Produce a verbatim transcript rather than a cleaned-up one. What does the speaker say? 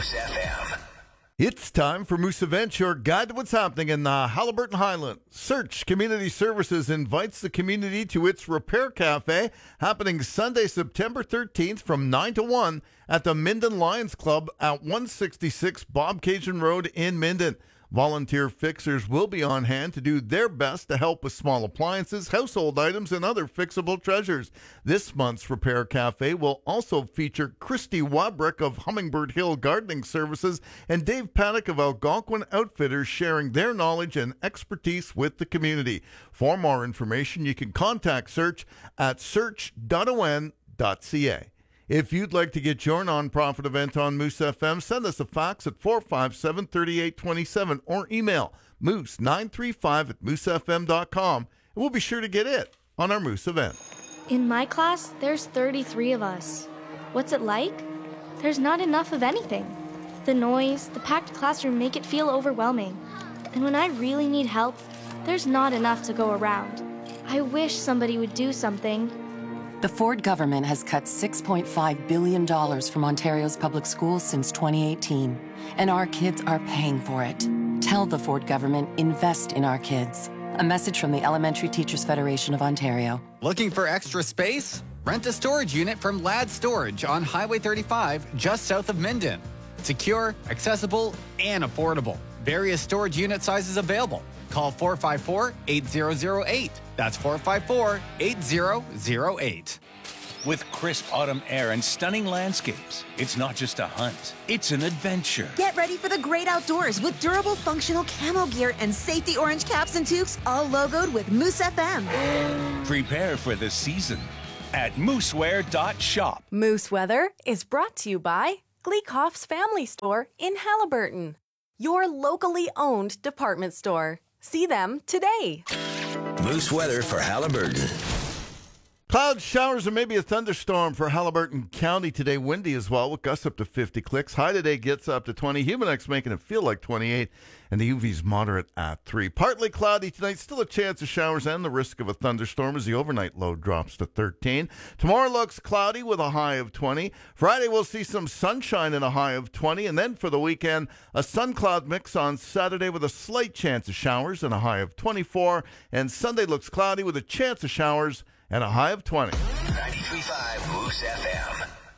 Moose F M. It's time for Moose Event, your guide to what's happening in the Haliburton Highlands. Search Community Services invites the community to its Repair Cafe, happening Sunday, September thirteenth from nine to one at the Minden Lions Club at one sixty-six Bob Cajun Road in Minden. Volunteer fixers will be on hand to do their best to help with small appliances, household items, and other fixable treasures. This month's Repair Cafe will also feature Christy Wabrick of Hummingbird Hill Gardening Services and Dave Paddock of Algonquin Outfitters sharing their knowledge and expertise with the community. For more information, you can contact Search at search dot o n dot c a. If you'd like to get your nonprofit event on Moose F M, send us a fax at four five seven, three eight two seven or email moose nine three five at moose f m dot com, and we'll be sure to get it on our Moose event. In my class, there's thirty-three of us. What's it like? There's not enough of anything. The noise, the packed classroom make it feel overwhelming. And when I really need help, there's not enough to go around. I wish somebody would do something. The Ford government has cut six point five billion dollars from Ontario's public schools since twenty eighteen, and our kids are paying for it. Tell the Ford government, invest in our kids. A message from the Elementary Teachers Federation of Ontario. Looking for extra space? Rent a storage unit from Ladd Storage on Highway thirty-five, just south of Minden. Secure, accessible, and affordable. Various storage unit sizes available. Call four five four, eight zero zero eight. That's four five four, eight zero zero eight. With crisp autumn air and stunning landscapes, it's not just a hunt, it's an adventure. Get ready for the great outdoors with durable, functional camo gear and safety orange caps and toques, all logoed with Moose F M. Prepare for the season at moosewear dot shop. Moose Weather is brought to you by Gleekoff's Family Store in Haliburton, your locally owned department store. See them today. Moose weather for Haliburton. Clouds, showers, and maybe a thunderstorm for Haliburton County today. Windy as well, with gusts up to fifty clicks. High today gets up to twenty. Humidex making it feel like twenty-eight. And the U V's moderate at three. Partly cloudy tonight. Still a chance of showers and the risk of a thunderstorm as the overnight low drops to thirteen. Tomorrow looks cloudy with a high of twenty. Friday we'll see some sunshine and a high of twenty. And then for the weekend, a sun-cloud mix on Saturday with a slight chance of showers and a high of twenty-four. And Sunday looks cloudy with a chance of showers and a high of twenty. ninety-three point five Moose F M.